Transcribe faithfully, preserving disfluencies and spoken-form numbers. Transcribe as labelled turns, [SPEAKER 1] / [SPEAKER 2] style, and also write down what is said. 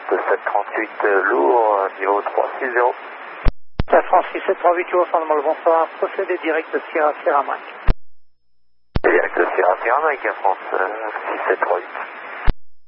[SPEAKER 1] sept trente-huit euh, lourd, euh, niveau trois six zéro.
[SPEAKER 2] La France six sept trois huit lourd, Saint-Domingue, bonsoir. Procédé direct Sierra Sierra Mike.
[SPEAKER 1] Direct Sierra Sierra Mike, Air France euh, six sept trois huit.